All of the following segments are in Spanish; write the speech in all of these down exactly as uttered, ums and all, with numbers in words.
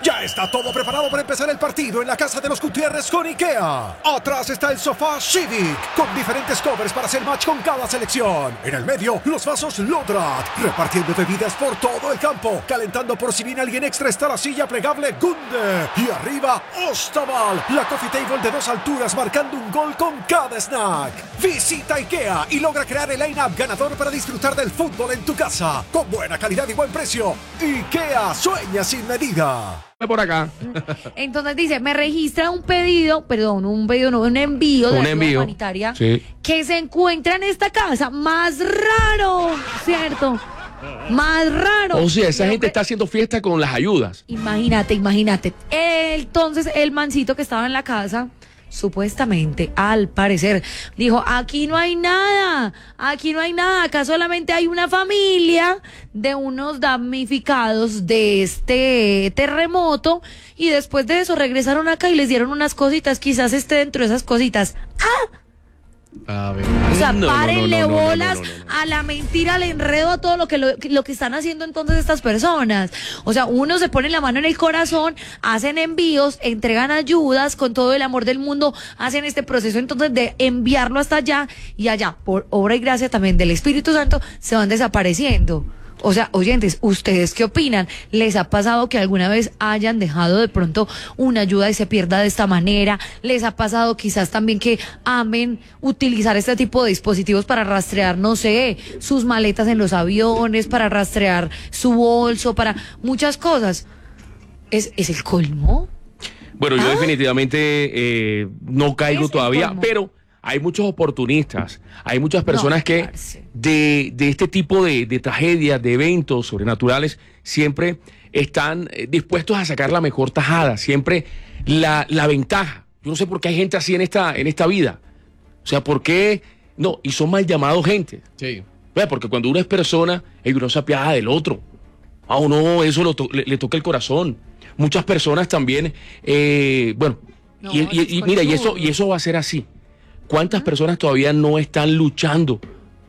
Ya está todo preparado para empezar el partido en la casa de los Gutiérrez con IKEA. Atrás está el sofá Civic, con diferentes covers para hacer match con cada selección. En el medio, los vasos Lodrat, repartiendo bebidas por todo el campo. Calentando por si viene alguien extra está la silla plegable Gunde. Y arriba, Ostaval, la coffee table de dos alturas marcando un gol con cada snack. Visita IKEA y logra crear el line-up ganador para disfrutar del fútbol en tu casa. Con buena calidad y buen precio. IKEA, sueña sin medida. Por acá. Entonces dice, me registra un pedido, perdón, un pedido, no, un envío de un ayuda envío humanitaria sí. que se encuentra en esta casa. Más raro, ¿cierto? Más raro. O sea, esa Pero gente que... está haciendo fiesta con las ayudas. Imagínate, imagínate. Entonces el mancito que estaba en la casa, supuestamente, al parecer, dijo, aquí no hay nada, aquí no hay nada, acá solamente hay una familia de unos damnificados de este terremoto, y después de eso regresaron acá y les dieron unas cositas, quizás esté dentro de esas cositas. ¡Ah! A ver. O sea, No, párenle no, no, no, no, bolas no, no, no, no. a la mentira, al enredo, a todo lo que, lo, lo que están haciendo entonces estas personas. O sea, uno se pone la mano en el corazón, hacen envíos, entregan ayudas con todo el amor del mundo, hacen este proceso entonces de enviarlo hasta allá, y allá, por obra y gracia también del Espíritu Santo, se van desapareciendo. O sea, oyentes, ¿ustedes qué opinan? ¿Les ha pasado que alguna vez hayan dejado de pronto una ayuda y se pierda de esta manera? ¿Les ha pasado quizás también que amen utilizar este tipo de dispositivos para rastrear, no sé, sus maletas en los aviones, para rastrear su bolso, para muchas cosas? ¿Es, es el colmo? Bueno, yo ¿Ah? definitivamente eh, no caigo Es el todavía, colmo. pero hay muchos oportunistas, hay muchas personas No, que parce. de, de este tipo de, de tragedias, de eventos sobrenaturales, siempre están eh, dispuestos a sacar la mejor tajada, siempre la, la ventaja. Yo no sé por qué hay gente así en esta, en esta vida. O sea, ¿por qué? No, y son mal llamados gente. Sí. Vea, porque cuando uno es persona, hay uno se apiada del otro. A uno eso lo to- le, le toca el corazón. Muchas personas también, eh, bueno, No, y, y- y mira, y eso, y eso va a ser así. ¿Cuántas personas todavía no están luchando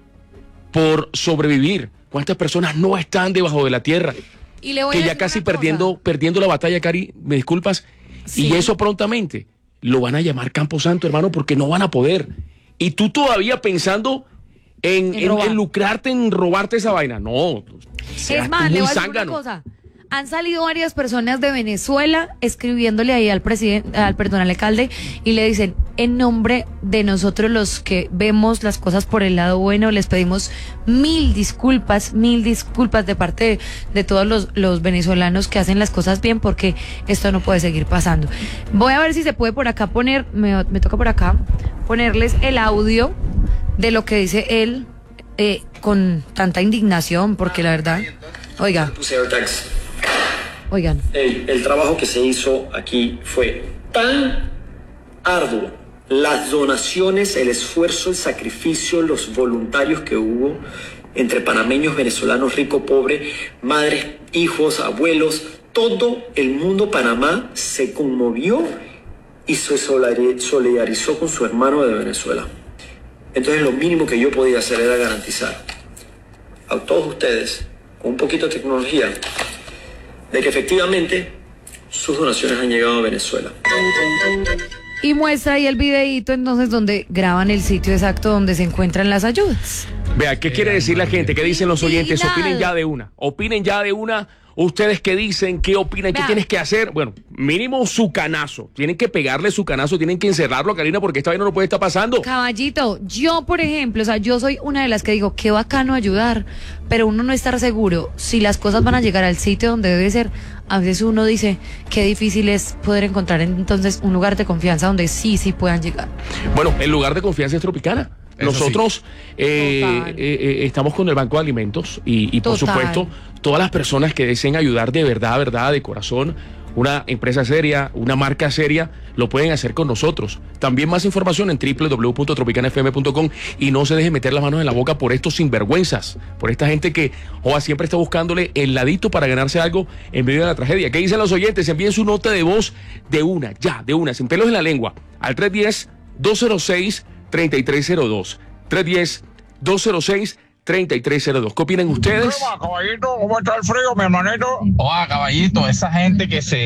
por sobrevivir? ¿Cuántas personas no están debajo de la tierra? Y le voy a Que ya decir casi una cosa. perdiendo, perdiendo la batalla, Cari, me disculpas, Sí. y eso prontamente lo van a llamar Camposanto, hermano, porque no van a poder. Y tú todavía pensando en, En en- robar. en lucrarte, en robarte esa vaina. No, seas Es más, tú le muy voy a decir zángano. una cosa. Han salido varias personas de Venezuela escribiéndole ahí al presidente, al perdón, al alcalde, y le dicen, en nombre de nosotros los que vemos las cosas por el lado bueno, les pedimos mil disculpas, mil disculpas de parte de, de todos los, los venezolanos que hacen las cosas bien, porque esto no puede seguir pasando. Voy a ver si se puede por acá poner, me, me toca por acá, ponerles el audio de lo que dice él eh, con tanta indignación, porque la verdad, oiga. Puse AirTags. Oigan, El, el trabajo que se hizo aquí fue tan arduo. Las donaciones, el esfuerzo, el sacrificio, los voluntarios que hubo entre panameños, venezolanos, rico, pobre, madres, hijos, abuelos, todo el mundo Panamá se conmovió y se solidarizó con su hermano de Venezuela. Entonces lo mínimo que yo podía hacer era garantizar a todos ustedes, con un poquito de tecnología, de que efectivamente sus donaciones han llegado a Venezuela. y muestra ahí el videíto entonces donde graban el sitio exacto donde se encuentran las ayudas. Vea, ¿qué quiere decir la gente? ¿Qué dicen los oyentes? Indignado. Opinen ya de una. Opinen ya de una. ¿Ustedes qué dicen? ¿Qué opinan? ¿Qué Vea. tienes que hacer? Bueno, mínimo su canazo. Tienen que pegarle su canazo, tienen que encerrarlo, Karina, porque esta vaina no puede estar pasando. Caballito, yo por ejemplo, o sea, yo soy una de las que digo, qué bacano ayudar, pero uno no estar seguro si las cosas van a llegar al sitio donde debe ser. A veces uno dice, qué difícil es poder encontrar entonces un lugar de confianza donde sí, sí puedan llegar. Bueno, el lugar de confianza es Tropicana. Eso Nosotros eh, Total. eh, eh, estamos con el Banco de Alimentos y, y por Total. supuesto, todas las personas que deseen ayudar de verdad, verdad, de corazón, una empresa seria, una marca seria, lo pueden hacer con nosotros. También más información en doble u doble u doble u punto tropicana f m punto com, y no se deje meter las manos en la boca por estos sinvergüenzas, por esta gente que joa, siempre está buscándole el ladito para ganarse algo en medio de la tragedia. ¿Qué dicen los oyentes? Envíen su nota de voz de una, ya, de una, sin pelos en la lengua, al tres uno cero, dos cero seis, tres tres cero dos. tres uno cero, dos cero seis, tres tres cero dos. ¿Qué opinan ustedes? Caballito, ¿cómo está el frío, mi hermanito? Oa, caballito, esa gente que se